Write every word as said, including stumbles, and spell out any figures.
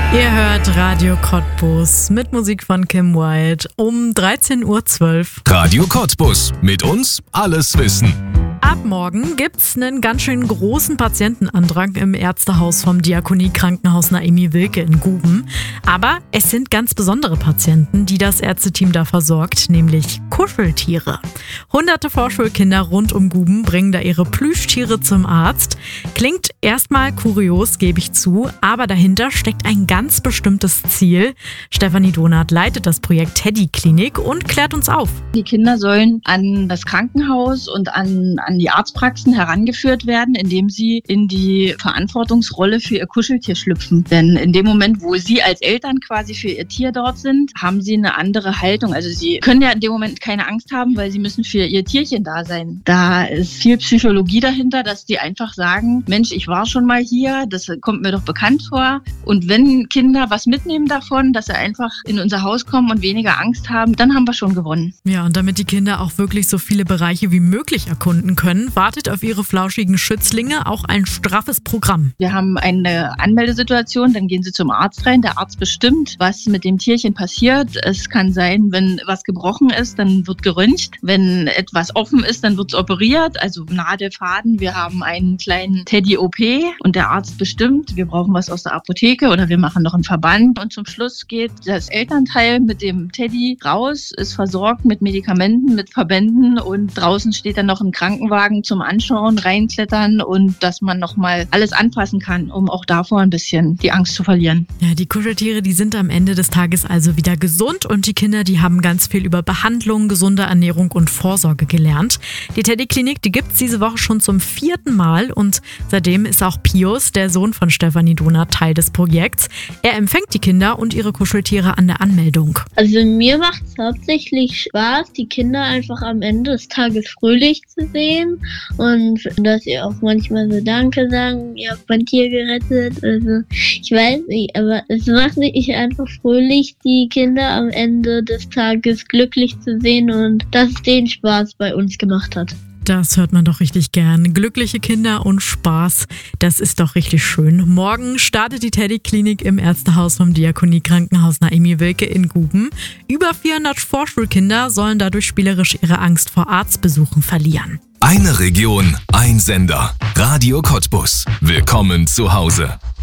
Ihr hört Radio Cottbus mit Musik von Kim Wilde um dreizehn Uhr zwölf. Radio Cottbus, mit uns alles wissen. Ab morgen gibt's einen ganz schön großen Patientenandrang im Ärztehaus vom Diakonie-Krankenhaus Naimi Wilke in Guben. Aber es sind ganz besondere Patienten, die das Ärzteteam da versorgt, nämlich Kuscheltiere. Hunderte Vorschulkinder rund um Guben bringen da ihre Plüschtiere zum Arzt. Klingt erstmal kurios, gebe ich zu, aber dahinter steckt ein ganz bestimmtes Ziel. Stefanie Donath leitet das Projekt Teddy Klinik und klärt uns auf. Die Kinder sollen an das Krankenhaus und an, an die Arztpraxen herangeführt werden, indem sie in die Verantwortungsrolle für ihr Kuscheltier schlüpfen. Denn in dem Moment, wo sie als Eltern quasi für ihr Tier dort sind, haben sie eine andere Haltung. Also sie können ja in dem Moment keine Angst haben, weil sie müssen für ihr Tierchen da sein. Da ist viel Psychologie dahinter, dass die einfach sagen, Mensch, ich war schon mal hier, das kommt mir doch bekannt vor. Und wenn Kinder was mitnehmen davon, dass sie einfach in unser Haus kommen und weniger Angst haben, dann haben wir schon gewonnen. Ja, und damit die Kinder auch wirklich so viele Bereiche wie möglich erkunden können, wartet auf ihre flauschigen Schützlinge auch ein straffes Programm. Wir haben eine Anmeldesituation, dann gehen sie zum Arzt rein. Der Arzt bestimmt, was mit dem Tierchen passiert. Es kann sein, wenn was gebrochen ist, dann wird geröntgt. Wenn etwas offen ist, dann wird es operiert, also Nadel, Faden. Wir haben einen kleinen Teddy-O P und der Arzt bestimmt, wir brauchen was aus der Apotheke oder wir machen noch einen Verband. Und zum Schluss geht das Elternteil mit dem Teddy raus, ist versorgt mit Medikamenten, mit Verbänden und draußen steht dann noch ein Krankenwagen zum Anschauen, reinklettern und dass man nochmal alles anfassen kann, um auch davor ein bisschen die Angst zu verlieren. Ja, die Kuscheltiere, die sind am Ende des Tages also wieder gesund und die Kinder, die haben ganz viel über Behandlung, gesunde Ernährung und Vorsorge gelernt. Die Teddy-Klinik, die gibt es diese Woche schon zum vierten Mal und seitdem ist auch Pius, der Sohn von Stefanie Donath, Teil des Projekts. Er empfängt die Kinder und ihre Kuscheltiere an der Anmeldung. Also mir macht es hauptsächlich Spaß, die Kinder einfach am Ende des Tages fröhlich zu sehen und dass sie auch manchmal so Danke sagen, ihr habt mein Tier gerettet. Also ich weiß nicht, aber es macht mich einfach fröhlich, die Kinder am Ende des Tages glücklich zu sehen und dass es denen Spaß bei uns gemacht hat. Das hört man doch richtig gern. Glückliche Kinder und Spaß, das ist doch richtig schön. Morgen startet die Teddy-Klinik im Ärztehaus vom Diakonie-Krankenhaus Naimi Wilke in Guben. Über vierhundert Vorschulkinder sollen dadurch spielerisch ihre Angst vor Arztbesuchen verlieren. Eine Region, ein Sender. Radio Cottbus. Willkommen zu Hause.